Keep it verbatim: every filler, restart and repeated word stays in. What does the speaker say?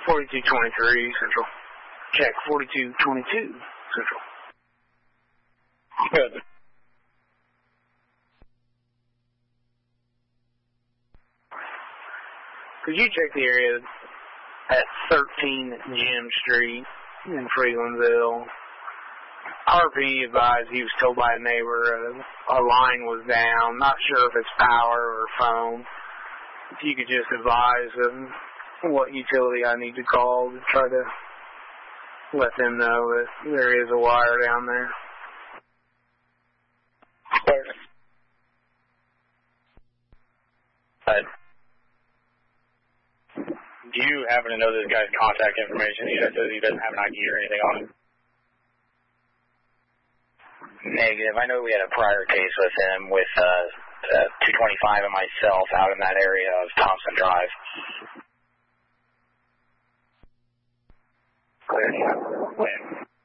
forty-two twenty-three Central. Check forty-two twenty-two Central. Good. Could you check the area at thirteen Jim Street in Freelandville? R P advised he was told by a neighbor uh, a line was down. Not sure if it's power or phone. If you could just advise them what utility I need to call to try to let them know that there is a wire down there. Uh, do you happen to know this guy's contact information? He says he doesn't have an I D or anything on him. Negative. I know we had a prior case with him with uh, uh, two twenty-five and myself out in that area of Thompson Drive. Clear.